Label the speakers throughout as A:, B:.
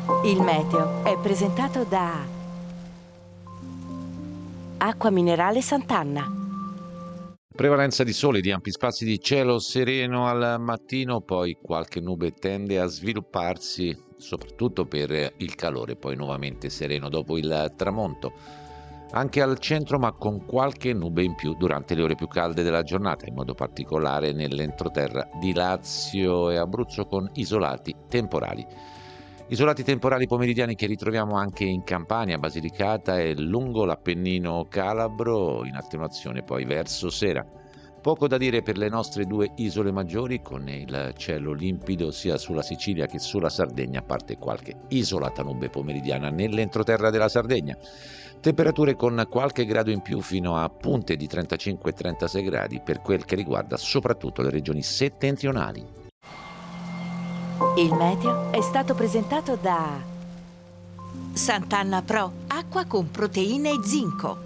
A: Il meteo è presentato da Acqua Minerale Sant'Anna.
B: Prevalenza di sole, di ampi spazi di cielo sereno al mattino, poi qualche nube tende a svilupparsi, soprattutto per il calore, poi nuovamente sereno dopo il tramonto. Anche al centro, ma con qualche nube in più durante le ore più calde della giornata, in modo particolare nell'entroterra di Lazio e Abruzzo con isolati temporali. Isolati temporali pomeridiani che ritroviamo anche in Campania, Basilicata e lungo l'Appennino calabro, in attenuazione poi verso sera. Poco da dire per le nostre due isole maggiori, con il cielo limpido sia sulla Sicilia che sulla Sardegna, a parte qualche isolata nube pomeridiana nell'entroterra della Sardegna. Temperature con qualche grado in più fino a punte di 35 e 36 gradi per quel che riguarda soprattutto le regioni settentrionali.
A: Il meteo è stato presentato da Sant'Anna Pro, acqua con proteine e zinco.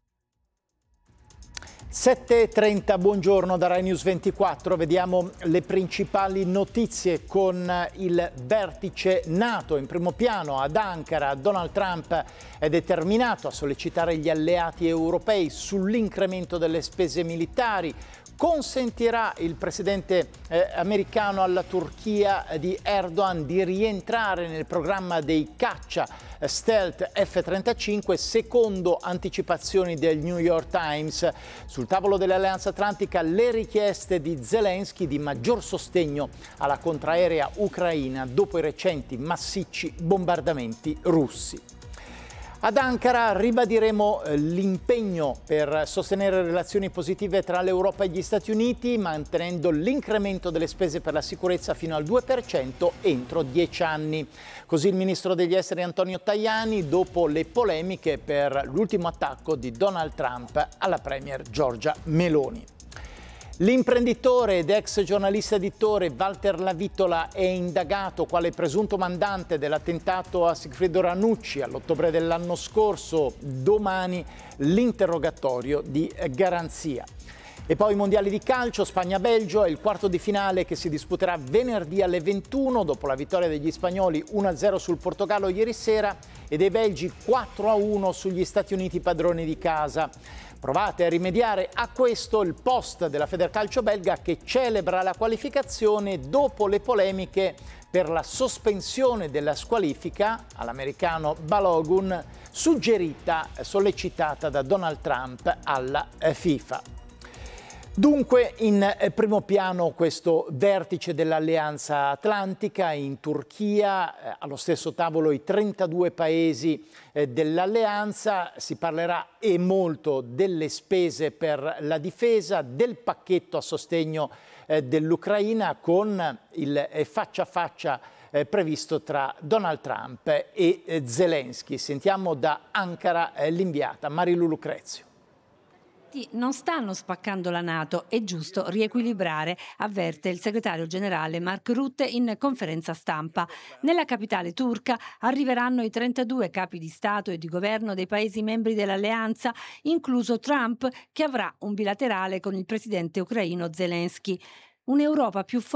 C: 7:30, buongiorno da Rai News 24, vediamo le principali notizie con il vertice NATO in primo piano ad Ankara. Donald Trump è determinato a sollecitare gli alleati europei sull'incremento delle spese militari. Consentirà il presidente americano alla Turchia di Erdogan di rientrare nel programma dei caccia stealth F-35 secondo anticipazioni del New York Times. Sul tavolo dell'Alleanza Atlantica le richieste di Zelensky di maggior sostegno alla contraerea ucraina dopo i recenti massicci bombardamenti russi. Ad Ankara ribadiremo l'impegno per sostenere relazioni positive tra l'Europa e gli Stati Uniti, mantenendo l'incremento delle spese per la sicurezza fino al 2% entro 10 anni. Così il ministro degli esteri Antonio Tajani, dopo le polemiche per l'ultimo attacco di Donald Trump alla premier Giorgia Meloni. L'imprenditore ed ex giornalista editore Walter Lavitola è indagato quale presunto mandante dell'attentato a Sigfredo Ranucci all'ottobre dell'anno scorso. Domani l'interrogatorio di garanzia. E poi i mondiali di calcio, Spagna-Belgio è il quarto di finale che si disputerà venerdì alle 21 dopo la vittoria degli spagnoli 1-0 sul Portogallo ieri sera e dei belgi 4-1 sugli Stati Uniti padroni di casa. Provate a rimediare a questo il post della Federcalcio belga che celebra la qualificazione dopo le polemiche per la sospensione della squalifica all'americano Balogun sollecitata da Donald Trump alla FIFA. Dunque in primo piano questo vertice dell'Alleanza Atlantica in Turchia, allo stesso tavolo i 32 paesi dell'Alleanza, si parlerà e molto delle spese per la difesa, del pacchetto a sostegno dell'Ucraina con il faccia a faccia previsto tra Donald Trump e Zelensky. Sentiamo da Ankara l'inviata Marilu Lucrezio.
D: Non stanno spaccando la NATO, è giusto riequilibrare, avverte il segretario generale Mark Rutte in conferenza stampa. Nella capitale turca arriveranno i 32 capi di Stato e di governo dei paesi membri dell'alleanza, incluso Trump, che avrà un bilaterale con il presidente ucraino Zelensky. Un'Europa più forte